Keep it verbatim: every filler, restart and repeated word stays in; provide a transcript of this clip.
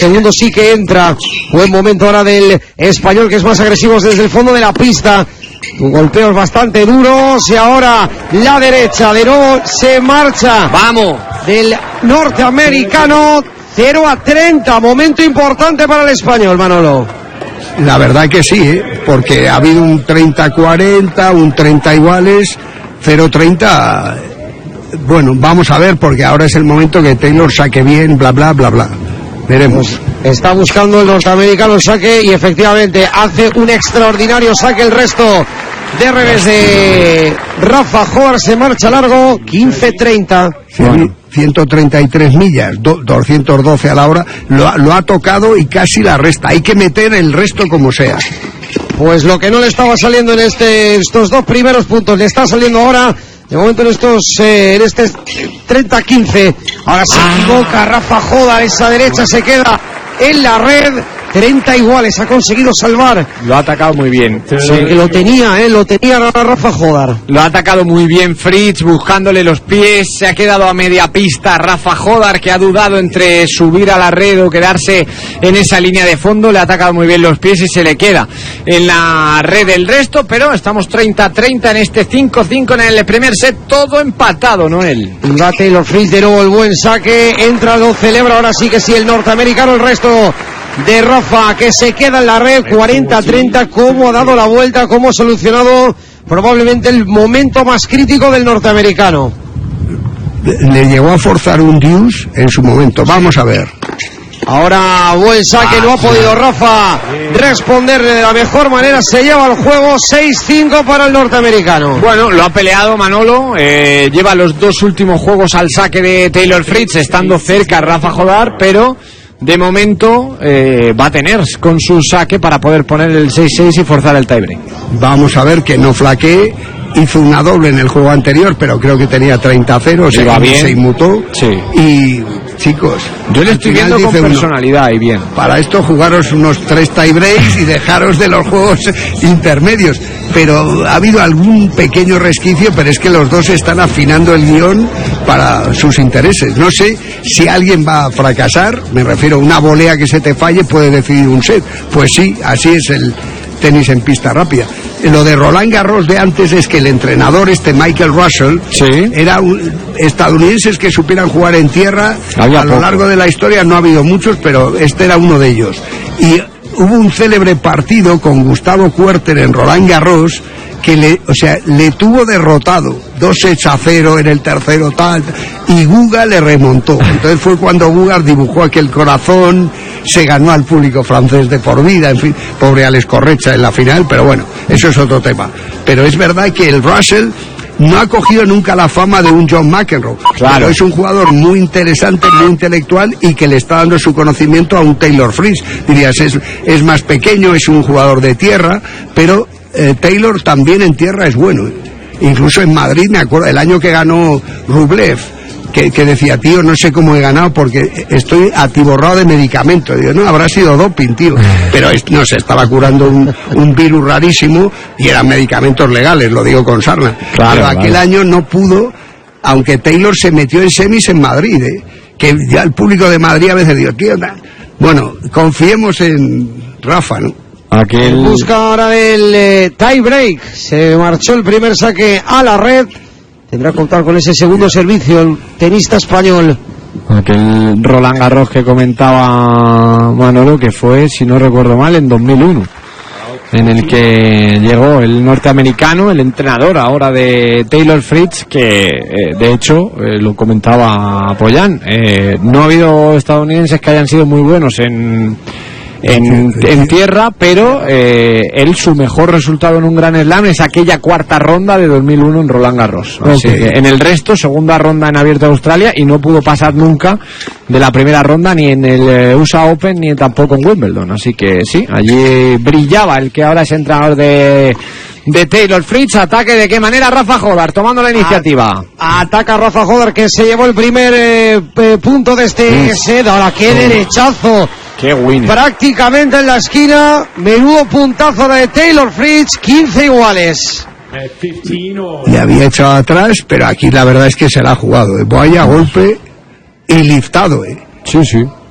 segundo sí que entra. Buen momento ahora del español, que es más agresivo desde el fondo de la pista. Golpeos bastante duros y ahora la derecha de nuevo se marcha. Vamos. Del norteamericano. Cero a treinta, momento importante para el español, Manolo. La verdad que sí, ¿eh? Porque ha habido un treinta cuarenta, un treinta iguales, cero treinta. Bueno, vamos a ver, porque ahora es el momento que Taylor saque bien, bla, bla, bla, bla. Veremos. Está buscando el norteamericano el saque y efectivamente hace un extraordinario saque. El resto de revés de Rafa Hodar se marcha largo, quince treinta. Bueno. ciento treinta y tres millas, do, doscientos doce a la hora, lo, lo ha tocado y casi la resta. Hay que meter el resto como sea. Pues lo que no le estaba saliendo en este, estos dos primeros puntos, le está saliendo ahora. De momento en estos, eh, en este treinta quince. Ahora se ah. equivoca Rafa Hodar, esa derecha se queda en la red. treinta iguales, ha conseguido salvar. Lo ha atacado muy bien. Sí, que lo tenía, eh, lo tenía Rafa Hodar. Lo ha atacado muy bien Fritz, buscándole los pies. Se ha quedado a media pista Rafa Hodar, que ha dudado entre subir a la red o quedarse en esa línea de fondo. Le ha atacado muy bien los pies y se le queda en la red el resto. Pero estamos treinta treinta en este cinco cinco en el primer set. Todo empatado, Noel. Y va Taylor Fritz de nuevo, el buen saque. Entra, lo celebra, ahora sí que sí el norteamericano. El resto de Rafa, que se queda en la red. Cuarenta treinta. Cómo ha dado la vuelta, cómo ha solucionado probablemente el momento más crítico del norteamericano. Le llegó a forzar un deuce en su momento. Vamos a ver. Ahora buen saque, no ha podido Rafa responder de la mejor manera. Se lleva el juego, seis cinco para el norteamericano. Bueno, lo ha peleado Manolo, eh, lleva los dos últimos juegos al saque de Taylor Fritz, estando cerca Rafa Hodar, pero de momento eh, va a tener con su saque para poder poner el seis seis y forzar el tiebreak. Vamos a ver que no flaquee. Hizo una doble en el juego anterior, pero creo que tenía treinta a cero, se, se inmutó. Sí. Y chicos, yo le estoy viendo con personalidad uno, y bien. Para esto jugaros unos tres tiebreaks y dejaros de los juegos intermedios. Pero ha habido algún pequeño resquicio, pero es que los dos están afinando el guión para sus intereses. No sé si alguien va a fracasar, me refiero a una volea que se te falle puede decidir un set. Pues sí, así es el tenis en pista rápida. Lo de Roland Garros de antes es que el entrenador, este Michael Russell, sí, era un, estadounidenses que supieran jugar en tierra. Había a lo poco. largo de la historia no ha habido muchos, pero este era uno de ellos. Y hubo un célebre partido con Gustavo Kuerten en Roland Garros que le, o sea, le tuvo derrotado, dos sets a cero en el tercero tal, y Guga le remontó. Entonces fue cuando Guga dibujó aquel corazón, se ganó al público francés de por vida, en fin, pobre Alex Correcha en la final, pero bueno, eso es otro tema. Pero es verdad que el Russell no ha cogido nunca la fama de un John McEnroe, claro, pero es un jugador muy interesante, muy intelectual y que le está dando su conocimiento a un Taylor Fritz. Dirías, es, es más pequeño, es un jugador de tierra, pero eh, Taylor también en tierra es bueno. Incluso en Madrid, me acuerdo, el año que ganó Rublev, que, que decía, tío, no sé cómo he ganado porque estoy atiborrado de medicamentos. Digo, no, habrá sido doping, tío. Pero es, no se estaba curando un, un virus rarísimo y eran medicamentos legales, lo digo con sarna. Claro, pero aquel vale. año no pudo, aunque Taylor se metió en semis en Madrid, ¿eh? Que ya el público de Madrid a veces digo, tío, na... bueno, confiemos en Rafa, ¿no? Aquel... Busca ahora el eh, tie break. Se marchó el primer saque a la red. Tendrá que contar con ese segundo servicio el tenista español. Aquel Roland Garros que comentaba Manolo, que fue, si no recuerdo mal, en dos mil uno, en el que llegó el norteamericano, el entrenador ahora de Taylor Fritz, que eh, de hecho eh, lo comentaba Pollán, eh, no ha habido estadounidenses que hayan sido muy buenos en En, en tierra, pero eh, él su mejor resultado en un Grand Slam es aquella cuarta ronda de dos mil uno en Roland Garros. Así okay. que en el resto, segunda ronda en Abierto de Australia, y no pudo pasar nunca de la primera ronda ni en el eh, U S A Open ni tampoco en Wimbledon. Así que sí, allí brillaba el que ahora es entrenador de de Taylor Fritz. Ataque de qué manera Rafa Hodar tomando la iniciativa. A, ataca Rafa Hodar, que se llevó el primer eh, eh, punto de este mm. set. Ahora qué oh. derechazo. Qué winner. Prácticamente en la esquina. Menudo puntazo de Taylor Fritz. quince iguales. Le había echado atrás, pero aquí la verdad es que se la ha jugado. ¿eh? Vaya golpe y liftado, ¿eh? Sí, sí.